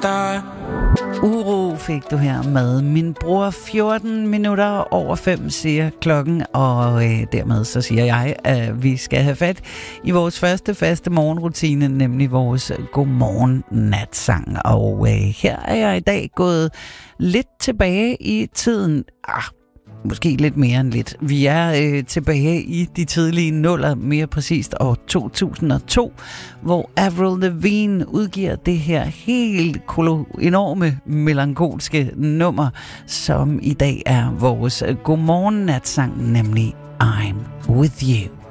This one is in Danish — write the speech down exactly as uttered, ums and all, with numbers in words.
estar. Uro fik du her med min bror. Fjorten minutter over fem siger klokken, og øh, dermed så siger jeg, at vi skal have fat i vores første faste morgenrutine, nemlig vores godmorgen natsang. Og øh, her er jeg i dag gået lidt tilbage i tiden. Ah, måske lidt mere end lidt. Vi er øh, tilbage i de tidlige nuller, mere præcist år to tusind og to, hvor Avril Lavigne udgiver det her helt kolo- enorme melankolske nummer, som i dag er vores godmorgen natsang, nemlig I'm With You.